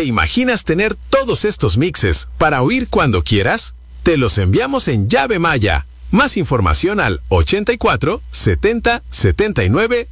¿Te imaginas tener todos estos mixes para oír cuando quieras? Te los enviamos en llave Maya. Más información al 84 70 79